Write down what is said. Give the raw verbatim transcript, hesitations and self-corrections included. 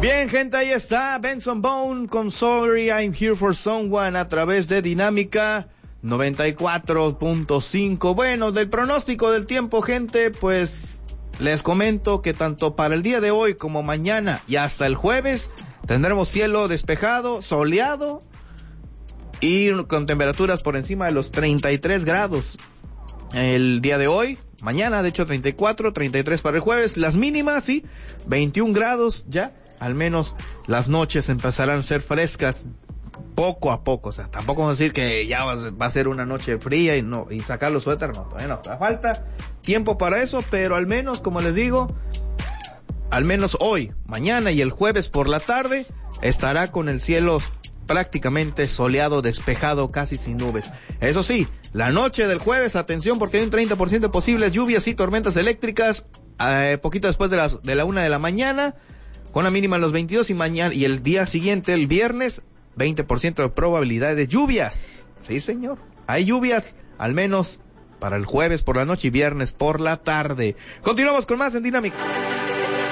Bien, gente, ahí está Benson Boone con Sorry I'm Here for Someone a través de Dinámica noventa y cuatro punto cinco. Bueno, del pronóstico del tiempo, gente, pues les comento que tanto para el día de hoy como mañana y hasta el jueves tendremos cielo despejado, soleado y con temperaturas por encima de los treinta y tres grados. El día de hoy, mañana, de hecho treinta y cuatro, treinta y tres para el jueves, las mínimas, sí, veintiún grados ya. Al menos las noches empezarán a ser frescas poco a poco, o sea, tampoco vamos a decir que ya va a ser una noche fría y no y sacar los suéteres, no, todavía no, todavía falta tiempo para eso, pero al menos, como les digo, al menos hoy, mañana y el jueves por la tarde estará con el cielo prácticamente soleado, despejado, casi sin nubes. Eso sí, la noche del jueves, atención, porque hay un treinta por ciento de posibles lluvias y tormentas eléctricas, eh, poquito después de las de la una de la mañana, con la mínima en los veintidós, y mañana y el día siguiente, el viernes, veinte por ciento de probabilidad de lluvias. Sí, señor. Hay lluvias, al menos para el jueves por la noche y viernes por la tarde. Continuamos con más en Dinámica.